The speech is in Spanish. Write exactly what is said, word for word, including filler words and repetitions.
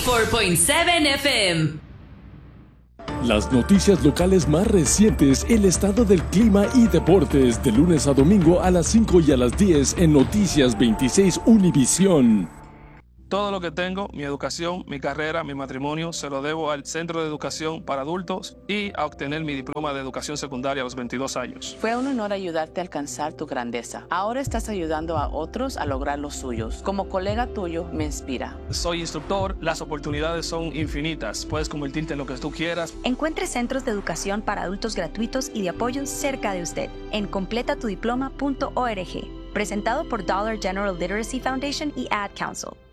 cuatro punto siete F M. Las noticias locales más recientes, el estado del clima y deportes, de lunes a domingo a las cinco y a las diez en Noticias veintiséis Univisión. Todo lo que tengo, mi educación, mi carrera, mi matrimonio, se lo debo al Centro de Educación para Adultos y a obtener mi diploma de educación secundaria a los veintidós años. Fue un honor ayudarte a alcanzar tu grandeza. Ahora estás ayudando a otros a lograr los suyos. Como colega tuyo, me inspira. Soy instructor, las oportunidades son infinitas. Puedes convertirte en lo que tú quieras. Encuentre centros de educación para adultos gratuitos y de apoyo cerca de usted en completa tu diploma punto org. Presentado por Dollar General Literacy Foundation y Ad Council.